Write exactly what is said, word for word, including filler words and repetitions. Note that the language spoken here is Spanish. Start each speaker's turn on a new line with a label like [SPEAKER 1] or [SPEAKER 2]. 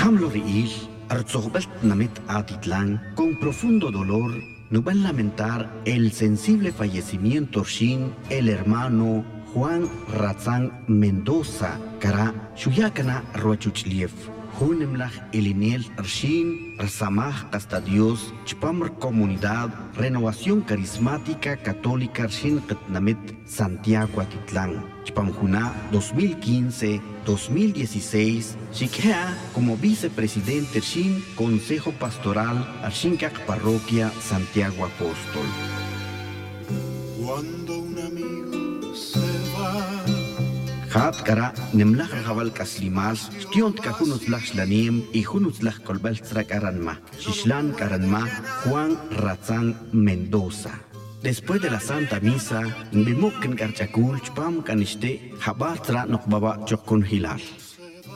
[SPEAKER 1] Hamlo Riil, Arzogbelt Namit Atitlán, con profundo dolor, nos van a lamentar el sensible fallecimiento Shin, el hermano Juan Razán Mendoza, Kara Shuyakana Roachuchliev. Junemlach Eliniel Arshin, Arsamaj hasta Dios, Chpamr Comunidad, Renovación Carismática Católica Arshin Ketnamit, Santiago Atitlán, Chpamjuna dos mil quince a dos mil dieciséis, Shikea como vicepresidente Arshin, Consejo Pastoral Arshin Kak Parroquia Santiago Apóstol.
[SPEAKER 2] Cuando un amigo se va,
[SPEAKER 1] Hat kara nemlach jabal kaslimal, stiont ka hunut lach lanim y hunut lach kolbeltra karanma, Shishlan karanma, Juan Razán Mendoza. Después de la Santa Misa, Bimuk en Garchakul, Chpam Kaniste, Habartra Nokbaba Chokun Hilal.